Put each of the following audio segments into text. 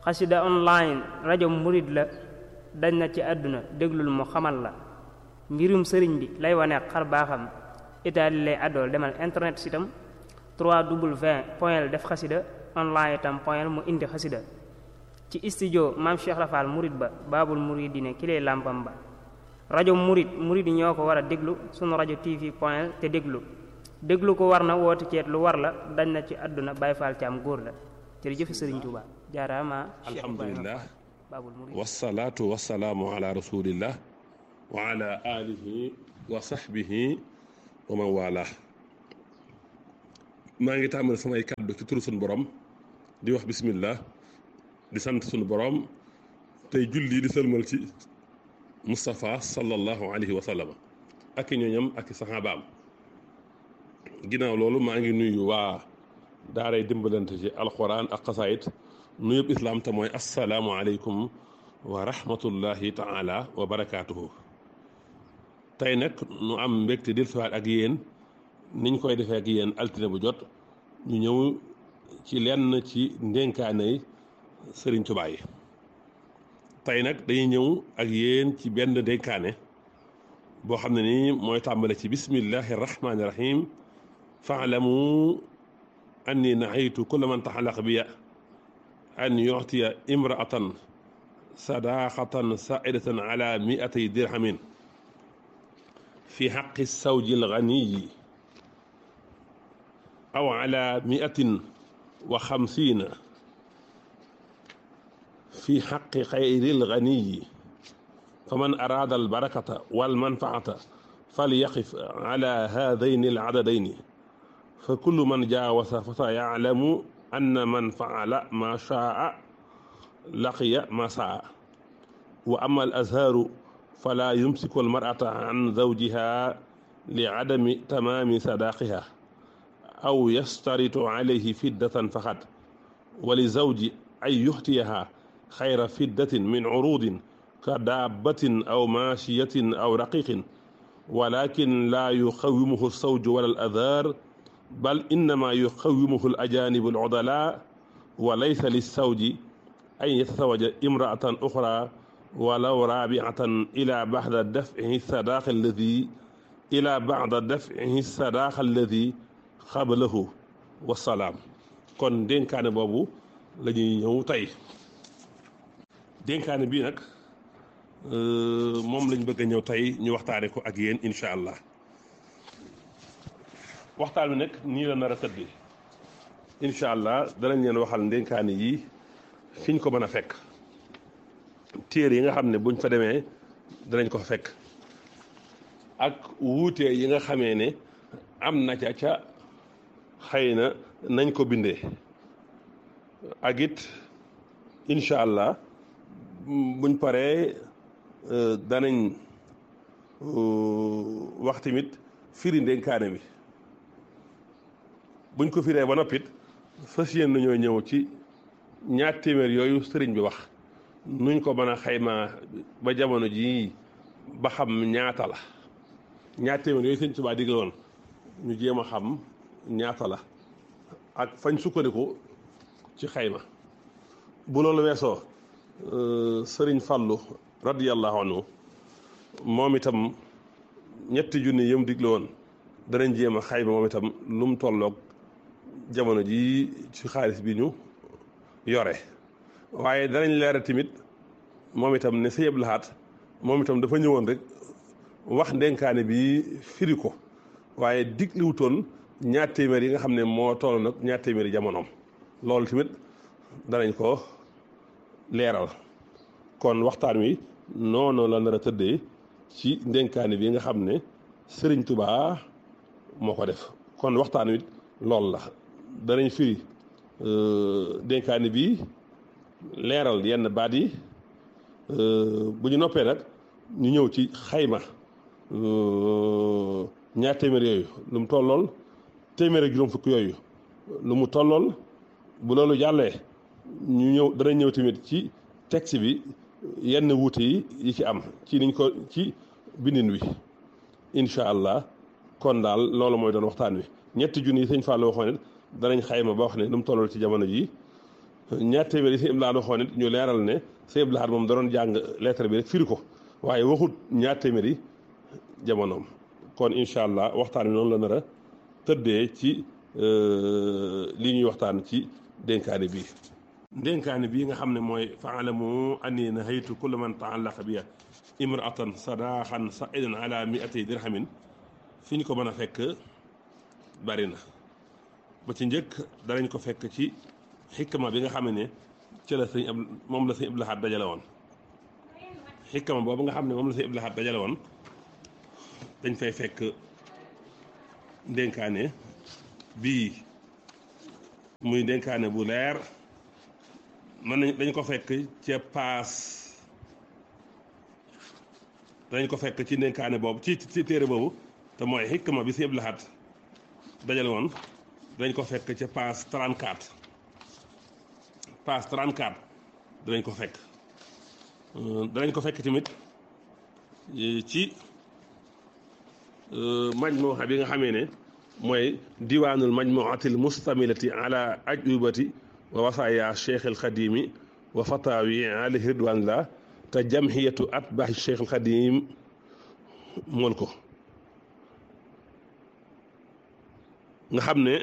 xasida online rajo murid la dañ na ci àdduna déglul mu xamal la mbirum sëriñ bi lay wane xar baaxam itaali lay àddool demal internet sitam 3w def xasida online itam point mu indi xasida ci studio maam Cheikh Rafal murid ba baabul muridine ki lay làmpam ba rajo murid yi ñoo ko war a déglu sunu rajo tv point te déglu ko war na woote ceet lu war la dañ na ci àdduna Baay Faal ci am góor la jërëjëf Sëriñ Tuuba jaaraama alhamdulillah wasalaatu wasalaamu ala rasulillah wa ala alihi wa sahbihi wa man wala maa ngi tàmbali samay kàddu ci turu sunu borom di wax bismillah di sant sunu borom tey julli di sëlmal ci Moustapha sallallahu alayhi wa sallam ak i ñooñam ak i saxaabaam ginnaaw loolu maa ngi nuyu waa daaray dimbalante ci alquran ak xasaayit nuyub islaam te mooy assalaamu aleykum wa rahmatullahi taala wa barakaatuhu. tey nag nu am mbégte dil siwaat ak yéen niñ koy defee ak yéen altine bu jot ñu ñëw ci lenn ci ndénkaanay Sëriñ Tuubaa yi tey nag dañuy ñëw ak yéen ci benn ndénkaane boo xam ne nii mooy tàmbale ci bismillahi rahmaani rahim faalamu anni nahaytu kulla man taxalaq biya an yuxtiya imraatan sadaqatan saidatan ala miatay dirhamin fi xaqi sawji alganiyi aw ala miatin wa xamsiina fi xaqi xayri alganiyi faman araada albarakata walmanfaata falyaqif ala haadayni aladadayni fa kullu man jaawasa fa sa yaclamu anna man faala ma shaa laqiya ma saa wa ama al azhaaru fala yumsiku almar'ata an zawjiha li adami tamaami sadaaqiha aw yastaritu alayhi fiddatan faqat wa li zawji ay yuxtiyaha xayra fiddatin min curuudin ka daabbatin aw maashiyatin aw raqiqin walakin laa yuqawimuhu alsawju wala al azhaar bal innama yuqawimuhu al ajaanibu al udalaa wa laysa lissawji an yatazawaja imraatan uxraa walaw raabiatan ila baxda dafcihi sadaaqa alladi qablahu wasalaam. kon dénkaane boobu la ñuy ñëw tey dénkaane bii nag moom lañ bëgg a ñëw tey ñu waxtaane ko ak yéen incha allah. waxtaan wi nag nii la nar a tëddee incha allah danañ leen waxal ndénkaane yi fiñ ko mën a fekk téere yi nga xam ne buñ fa demee danañ ko fekk ak wuute yi nga xamee ne am na ca xëy na nañ ko bindee ak it incha allah buñ paree danañ wax tamit firi ndénkaane bi buñ ko firee ba noppit fas yéen nañoo ñëw ci ñaar téeméer yooyu sëriñ bi wax nuñ ko mën a xaymaa ba jamono jii ba xam ñaata la ñaar téeméer yooyu sëriñ Tuubaa digle woon ñu jéem a xam ñaata la ak fañ sukkandiku ci xayma bu loolu weesoo sëriñ Fallu radiyallahu anhu moom itam ñetti junni yëm digle woon danañ jéem a xayma moom itam lu mu tolloog jamono ji ci xaalis bi ñu yore waaye danañ leeral tamit moom itam ne Sëñ Abdou Lahad moom itam dafa ñëwoon rek wax ndénkaane bi firi ko waaye digliwutoon ñaar téeméer yi nga xam ne moo toll nag ñaar téeméeri jamonoom loolu tamit danañ ko leeral. kon waxtaan wi noonu la nar a tëddee ci ndénkaane bi nga xam ne Sëriñ Tuubaa moo ko def kon waxtaan wi loolu la danañ firi dénkaani bi leeral yenn baat yi bu ñu noppee nag ñu ñëw ci xayma ñaar téeméer yooyu lu mu tollool téeméer ak juróom fukk yooyu lu mu tollool bu loolu jàllee ñu ñëw danañ ñëw tamit ci texte bi yenn wuute yi ci am ci niñ ko ci bindin wi incha allah kon daal loolu mooy doon waxtaan wi ñetti junni yi sëñ Fallou waxoon ne danañ xayma ba wax ne lu mu tollool ci jamono ji ñaar téeméer yi sëñ Abdou Lahad waxoon it ñu leeral ne sëñ Abdou Lahad moom da doon jàng lettre bi rek firi ko waaye waxut ñaar téeméer yi jamonoom. kon incha allah waxtaan wi noonu la nar a tëddee ci li ñuy waxtaan ci dénkaane bii. dénkaane bii nga xam ne mooy faalamu anni nahaytu kulla man taallaqa biya imraatan sadaaxan saidan ala miati dirhamin fi ñu ko mën a fekk bari na ba ci njëkk danañ ko fekk ci xikma bi nga xam ne ci la moom la sëñ Abdou Lahad dajale woon xikma boobu nga xam ne moom la sëñ Abdou Lahad dajale woon dañ fay fekk dénkaane bii muy dénkaane bu leer mën nañ dañ ko fekk ca paas dañ ko fekk ci dénkaane boobu ci téere boobu te mooy xikma bi sëñ Abdou Lahad dajale woon dañ ko fekk ca paas 34 paas 34 danañ ko fekk danañ ko fekk tamit ci majmuha bi nga xamee ne mooy diwaanul majmuatil mustamilati ala ajubati wa wasaaya cheikh al xadimi wa fatawi alayhi ridwanillah te jamhiyatu atbaahi cheikh al xadim mool ko nga xam ne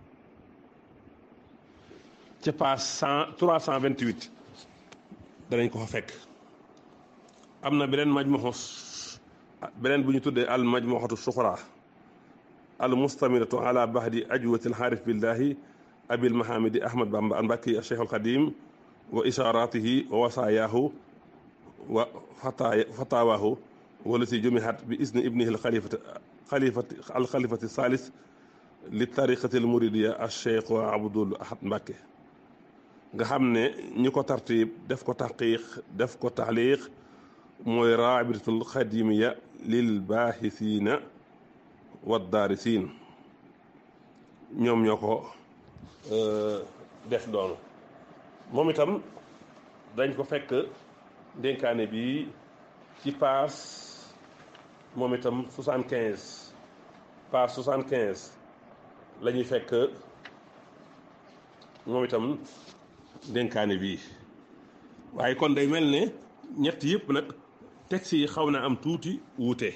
ca page 328 danañ ko fa fekk am na beneen beneen bu ñu tuddee al majmuhatu suxra al mustamilatu ala bahdi ajwatil xaarif billahi abil mahamidi ahmad bamba al mbakki cheikh al xadim wa isharatihi wa wasayaahu wa fatawaahu walati jumihat bi isni ibnihi al xalifati salis li tariqati al muridiya al cheikh wa abdul ahad mbàkke nga xam ne ñi ko tartib def ko taxqiq def ko taxliq mooy raabitatul xadimiya lil baaxisiina wa daarisiin ñoom ñoo ko def doonu moom itam dañ ko fekk dénkaane bi ci paas moom itam 75 paas 75 la ñuy fekk moom itam dénkaane bii waaye kon day mel ne ñett yëpp nag texte yi xaw naa am tuuti wuute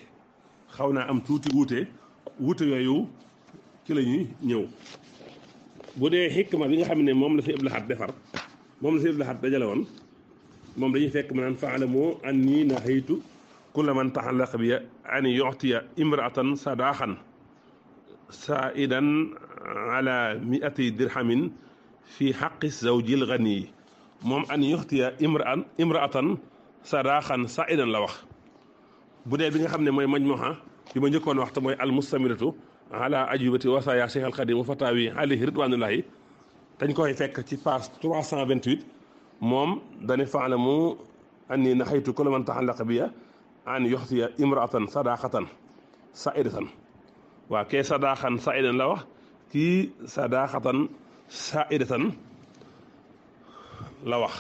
wuute yooyu ci la ñuy ñëw bu dee xikma bi nga xam ne moom la sëñ Abdou Lahad defar moom la sëñ Abdou Lahad dajale woon moom dañuy fekk mu naan faalamu anni nahaytu kulla man taxallaqa bi an yu'tiya imraatan sadaaxan saidan ala miati dirhamin fi xaqi zawjil ganiyi moom an yuxtiya imraatan sadaaxan saidan la wax bu dee bi nga xam ne mooy majmuha bi ma njëkkoon wax te mooy al mustamilatu ala ajubati wasaaya cheikh al xadim wa fatawi alayhi ridwanullahi dañ koy fekk ci page 328 moom dane faalamu anni nahaytu kulla man taxallaqa biya an yuxtiya imraatan sadaaxatan saidatan waa kee sadaaxan saidan la wax kii sadaaxatan saidatan la wax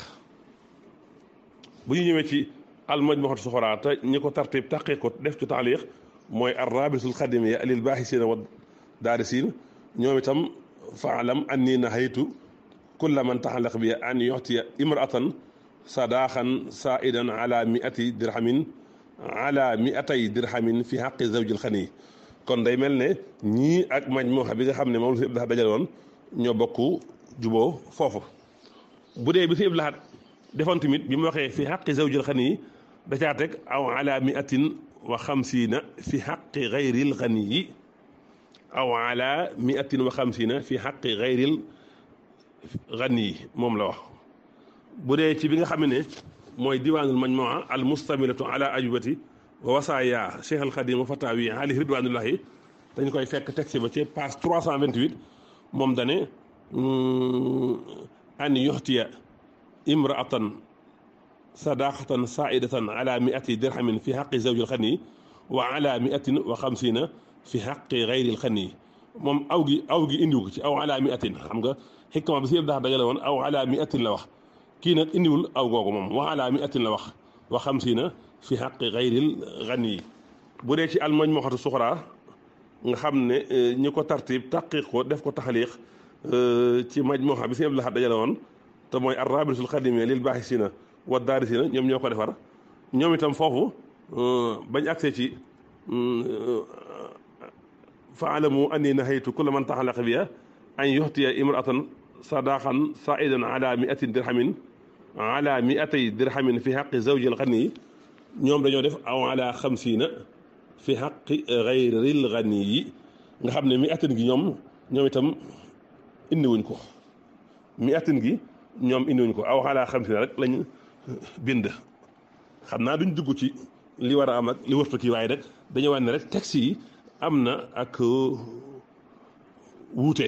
bu ñu ñëwee ci al majmuhatu suxra te ñi ko tartib taqi ko def ci taaliq mooy ar rabitul xadimiya lil baaxisiina wa daarisiin ñoom itam faalam anni nahaytu kulla man taxallaq bi an yuxtiya imraatan sadaaxan saidan ala miati dirhamin fi xaqi zawjil xani kon day mel ne ñii ak majmuha bi nga xam ne moom la si Abdou Lahad dajale woon ñoo bokk juboo foofu bu dee bi si Abdou Lahad defoon tamit bi mu waxee fi xaqi zawjil xani da caa teg aw ala miatin wa xamsiina fi xaqi gayril xani aw ala miatin wa xamsiina fi xaqi gayril xani moom la wax bu dee ci bi nga xam ne mooy diwaanul majmuha al mustamilatu ala ajubati wa wasaaya cheikh al xadim wa fatawi alayhi ridwanullahi dañ koy fekk texte ba ci page 328 moom dane an yuxtiya imraatan sadaqatan saidatan ala miati dirhamin fi xaqi zawjil xani wa ala miatin wa xamsiina fi xaqi gayril xani moom aw gi indiwu ko ci aw ala miatin xam nga xikma bi si yëpp dax dajale woon aw ala miatin la wax kii nag indiwul aw googu moom wa ala miatin la wax wa xamsiina fi xaqi gayril xani bu dee ci al majmuhatu suxra nga xam ne ñi ko tartib taqiq ko def ko taxaliq ci majmuha bi si Abdou Lahad dajale woon te mooy ar-rabitul xadimiya lil baaxisina wa daarisina ñoom ñoo ko defar ñoom itam foofu bañ accès ci faalamu anni nahaytu kulla man taxalaqa biya an yuxtiya imraatan sadaqan saidan ala miatin dirhamin ala miatay dirhamin fi xaqi zawji alxani ñoom dañoo def aw ala xamsiina fi xaqi gayril xani yi nga xam ne miatin gi ñoom itam indiwuñ ko miatin gi ñoom indiwuñ ko aw ala xamsiina rek lañ bind xam naa duñ dugg ci li war a am ak li wërtu kii waaye rek dañu wane rek texte yi am na ak wuute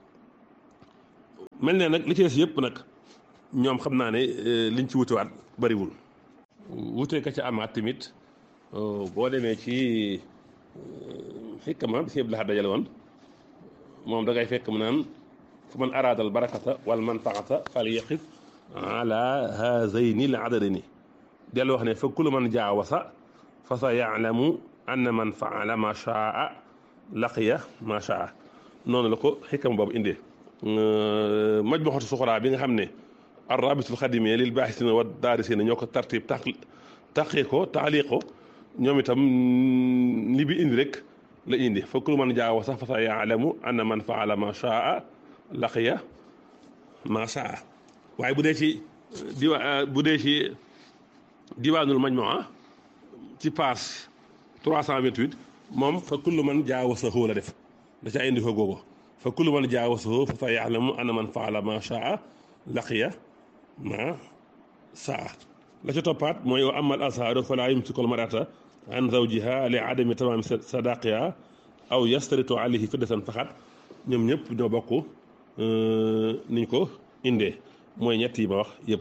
mel ne nag li ci des yëpp nag ñoom xam naa ne liñ ci wutewaat bariwul wuute ka ca amaat tamit boo demee ci xikma bi si yëpp la dajale woon moom da ngay fekk mu naan fu man araadal barakata wal manfaata fal yaqif ala haazayni l adadini dellu wax ne fa kullu man jaawasa fa sa yaalamu anna man faala ma shaa laqiya ma shaa noonu la ko xikam boobu indee majmuxatu suxraa bi nga xam ne arrabitul xadimiya lil baaxisina wa daarisina ñoo ko tartib taqi ko taaliq ko ñoom itam li bi indi rek la indi fa kullu man jaawasa fa sa yaalamu anna man faala ma shaa laqiya ma shaa waaye bu dee ci diwaanul majmuwa ci paas 328 moom fa kullu man jaawasahu la def da caa indi ko googu fa kullu man jaawasahu fa sa yaalamu anna man faala ma shaa laqiya ma saa la ca toppaat mooy wa amal asaaru fala yumsikul marata an zawjiha li adami tamaami sadaqiha aw yastaritu alayhi fiddatan faxat ñoom ñëpp ñoo bokk niñ ko indee mooy ñett yi ma wax yëpp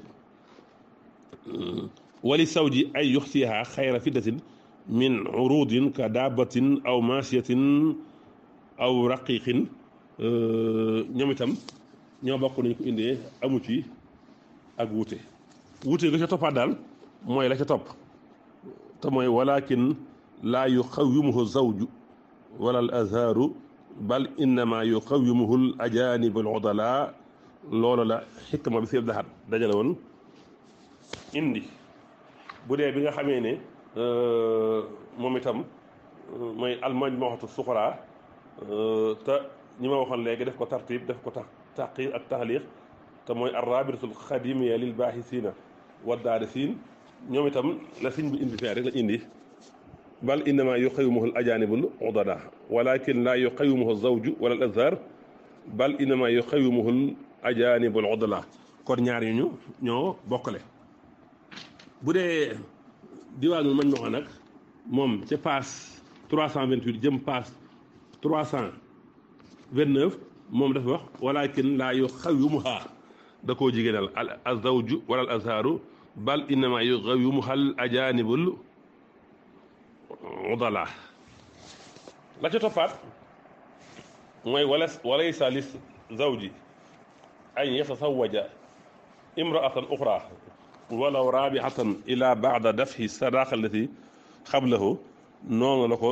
wali sawji ay yuxsiha xayra fiddatin min urudin ka daabatin aw maasiyatin aw raqiqin ñoom itam ñoo bokk nañ ko indee amu ci ak wuute la ca toppaat daal mooy la ca topp te mooy walakin laa yuqawimuhu zawju wala al azharu bal innama yuqawimuhu al ajanib al udala loolu la xikma bi seeb daxat dajale woon indi bu dee bi nga xamee ne moom itam mooy almajmuatu suxraa te ñi ma waxoon léegi def ko tartib def ko taqiir ak taxliq te mooy arrabitatul xadimiya lil baaxisina wa daarisiin ñoom itam la siñ bi indi fee rek la indi bal innama yuqawimuhu al ajanibul udada walakin la yuqawimuhu zawju wala al azhar bal innama yuqawimuhu al ajanibul udala kon ñaar yu ñu ñoo bokkale bu dee diwaanul majmuwa nag moom ca paas 328 jëm paas 329 moom dafa wax walakin laa yuqawimuha da koo jigéenal al azawju wala al azharu bal innama yuqawimuha al ajanibul udala la ca toppaat mooy walaysa li zawji an yatasawaja imraatan uxra walaw raabihatan ila baada dafhi sadaqa allati xablahu noonu la ko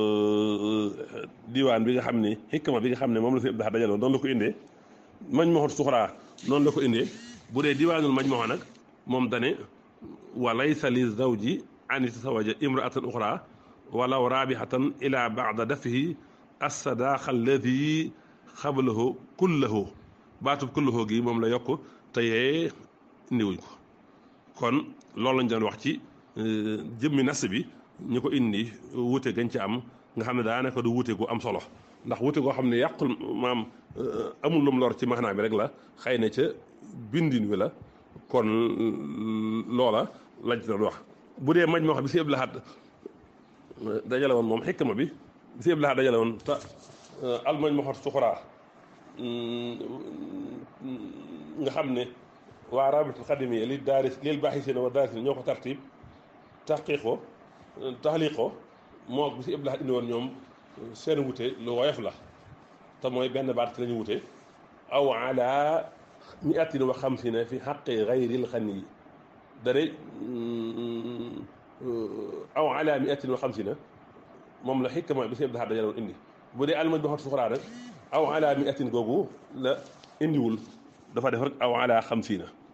diwaan bi nga xam ne xikma bi nga xam ne moom la fi ëpp daxa dajaloo noonu la ko indee majmuxatu suxraa noonu la ko indee bu dee diwaanul majmuxa nag moom dane wa laysa li zawji an yatasawaja imraatan uxra walaw raabihatan ila baada dafhi assadaqa allati xablahu kullahu baatub kullahu gi moom la yokk te yee indiwuñ ko kon loolu lañ doon wax ci jëmmi nas bi ñu ko indi wuute gañ ci am nga xam ne daanaka du wuute gu am solo ndax wuute goo xam ne yàqul maam amul lum lor ci maanaa bi rek la xëy na ca bindin wi la kon loola lañ ci doon wax bu dee maj moo xam bi si ëpp laxaat dajale woon moom xikma bi si ëpp laxaat dajale woon te almaj moo xot suxuraa nga xam ne waa rabitul xadimiya li daaris lil baaxisina wa daarisina ñoo ko tartib taqiq ko taxliq ko moo bi si ëpp laxaat indi woon ñoom seen wute lu woyof la te mooy benn baat ci la ñu wute aw ala miatin wa xamsina fi xaqi gayril xani yi dare aw ala miatin wa xamsina moom la xikma bi si ëpp laxaat dajale woon indi bu dee almaj ba xot suxraa rek aw ala miatin googu la indiwul dafa def rek aw ala xamsina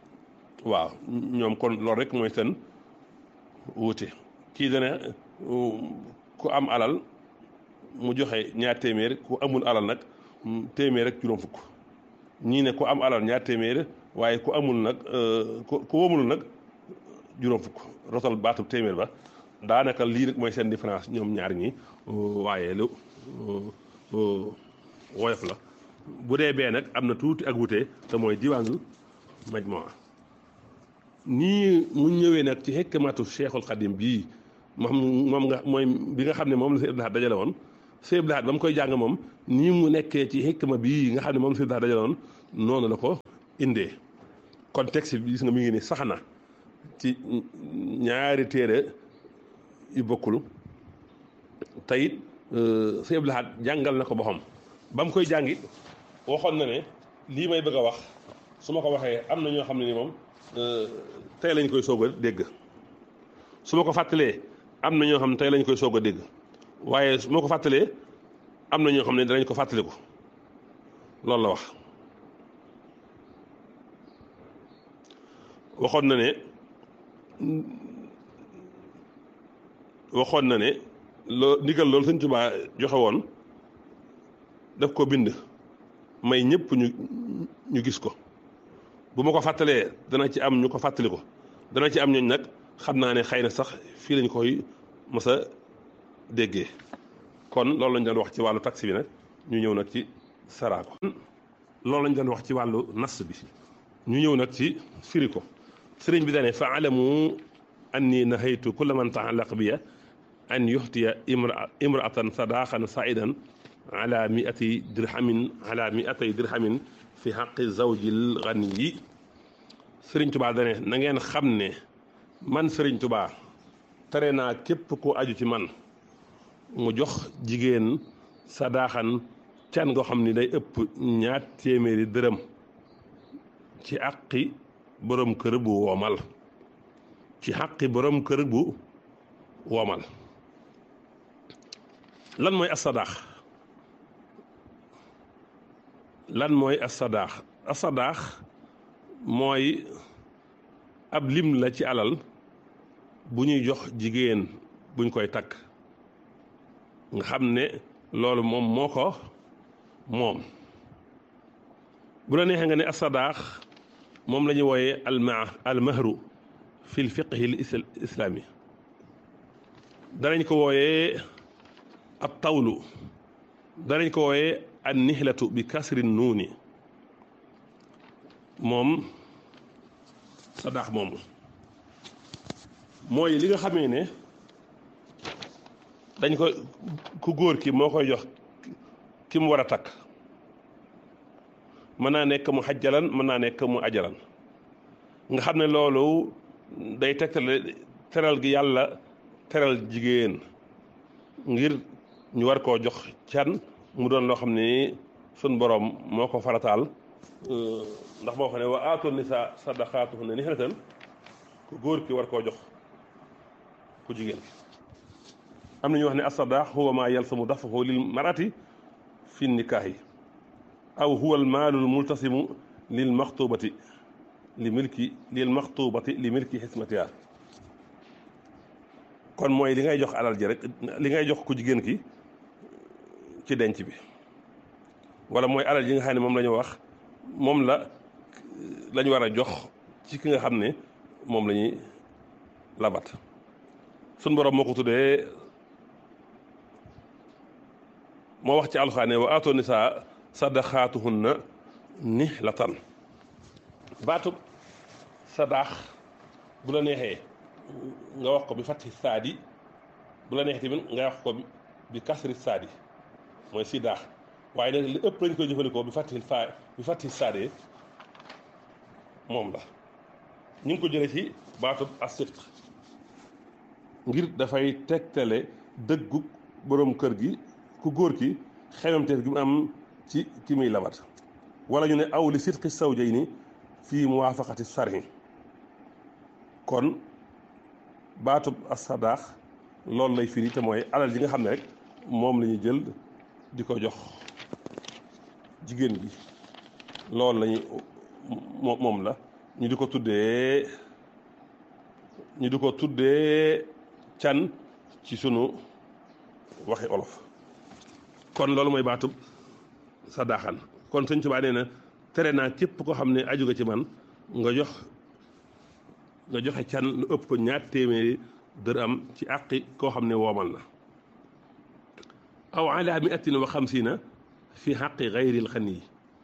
waaw ñoom kon loolu rek mooy seen wuute kii dana ku am alal mu joxe ñaar téeméer ku amul alal nag téeméer rek juróom fukk ñii ne ku am alal ñaar téeméer waaye ku amul nag ku wamul nag juróom fukk rotal baatu téeméer ba daanaka lii rek mooy seen différence ñoom ñaar ñi waaye lu woyof la bu dee bee nag am na tuuti ak wute te mooy diwaanul majmuwa nii mu ñëwee nag ci hikmatu Cheikhul Khadim bii moom nga mooy bi nga xam ne moom la Sëñ Abdul Ahad dajale woon Sëñ Abdul Ahad ba mu koy jàng moom nii mu nekkee ci hikma bii nga xam ne moom la Sëñ Abdul Ahad dajale woon noonu la ko indee contexte bi gis nga mi ngi ni sax na ci ñaari téere yu bokkul te it Sëñ Abdul Ahad jàngal na ko boppam ba mu koy jàngit waxoon na ne lii may bëgg a wax su ma ko waxee am na ñoo xam ne ni moom tey lañ koy soog a dégg su ma ko fàttalee am na ñoo xam ne tey lañ koy soog a dégg waaye su ma ko fàttalee am na ñoo xam ne danañ ko fàttaliku loolu la wax waxoon na ne ndigal loolu Sëñ Tuubaa joxe woon daf ko bind may ñëpp ñu gis ko bu ma ko fàttalee dana ci am ñu ko fàttali ko dana ci am ñooñ nag xam naa ne xëy na sax fii lañ koy mës a déggee kon loolu lañ doon wax ci wàllu taxi bi nag ñu ñëw nag ci saraa ko loolu lañ doon wax ci wàllu nas bi ñu ñëw nag ci firi ko sëriñ bi dane fa alamu anni nahaytu kulla man taallaq biya an yuxtiya imraatan sadaqan saidan ala miatay dirhamin fi xaqi zawjil xani yi sëriñ tubaa dane na ngeen xam ne man sëriñ tubaa tere naa képp ku aju ci man mu jox jigéen sadaaxan can ngoo xam ni day ëpp ñaar téeméeri dërëm ci àqi borom kër bu woomal ci àqi borom kër bu woomal lan mooy asadaax lan mooy asadaax mooy ab lim la ci alal bu ñuy jox jigéen buñ koy takk nga xam ne loolu moom moo ko moom bu la neexee nga ne asadaax moom la ñuy wooyee almahru fi l fiqhi l islaami danañ ko wooyee ab tawlu danañ ko wooyee an nihlatu bi kasri nuuni moom sadaax moomu mooy li nga xamee ne dañ ko ku góor ki moo koy jox ki mu war a takk mën naa nekk mu xajjalan mën naa nekk mu ajalan nga xam ne loolu day tegtale teral gi yàlla teral jigéen ngir ñu war koo jox can mu doon loo xam ne sun borom moo ko farataal ndax moo xam ne wa aatu nisaa sadaqaatuhunna nihlatan ku góor ki war koo jox ku jigéen ki am na ñu wax ne as-sadaq huwa ma yalsamu dafahu lil marati fi nikaahi aw huwa al maalu al multasimu lil maxtubati li milki xismatiha kon mooy li ngay jox alal ji rek li ngay jox ku jigéen ki ci denc bi wala mooy alal ji nga xam ne moom la ñu wax moom la ñu war a jox ci ki nga xam ne moom la ñuy labat sun borom moo ko tuddee moo wax ci alxuraan ne wa aatoo nisaa sadaqaatuhunna nihlatan baatub sadaax bu la neexee nga wax ko bi fatti saadi bu la neexee tamit nga wax ko bi kasri saadi mooy sidaax waaye nag li ëpp lañ koy jëfandikoo bi fatti saade moom la ñu ngi ko jëlee ci baatub as-sidq ngir dafay tegtale dëggu borom kër gi ku góor ki xemamteef gi mu am ci ki muy labat wala ñu ne aw li sidqi zawjayni fii muwaafaqati sarhi kon baatub as-sadaax loolu lay firi te mooy alal ji nga xam ne rek moom la ñuy jël di ko jox jigéen gi loolu lañu moom la ñu di ko tuddee can ci sunu waxi olof. kon loolu mooy baatub sadaaxan kon Sëñ Tuubaa nee na tere naa képp koo xam ne aju nga ci man nga joxe can lu ëpp 200 dërëm ci àqi koo xam ne woomal na aw ala 150 fi xaqi gayril xani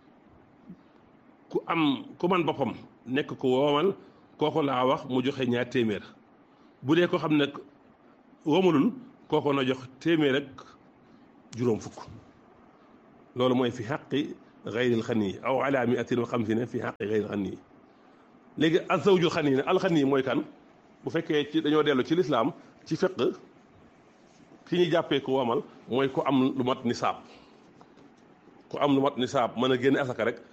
ku man boppam nekk ku woomal kooku laa wax mu joxe 200 bu dee ko xam ne woomalul kooku na jox 100 ak juróom fukk loolu mooy fi xaqi gayril xani aw ala 150 fi xaqi gayril xani léegi azawjul xani ne alxani mooy kan bu fekkee ci dañoo dellu ci lislaam ci fiq ki ñuy jàppee ku woomal mooy ku am lu mat nisaab mën a génne asaka rek